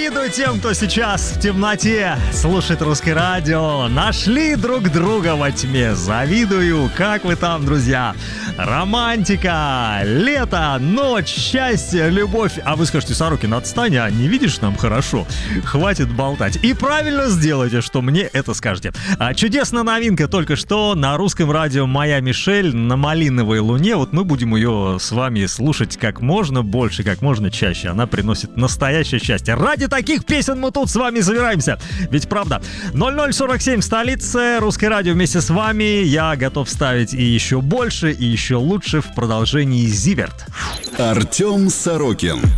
Завидую тем, кто сейчас в темноте слушает русское радио. Нашли друг друга во тьме. Завидую. Как вы там, друзья? Романтика, лето, ночь, счастье, любовь. А вы скажете: Сорокин, отстань, а не видишь, нам хорошо. Хватит болтать. И правильно сделайте, что мне это скажете. Чудесная новинка только что на русском радио «Моя Мишель» на Малиновой луне. Вот мы будем ее с вами слушать как можно больше, как можно чаще. Она приносит настоящее счастье. Ради таких песен мы тут с вами собираемся. Ведь правда. 0047 в столице. Русское радио вместе с вами. Я готов ставить и еще больше, и еще лучше в продолжении «Зиверт». Артем Сорокин.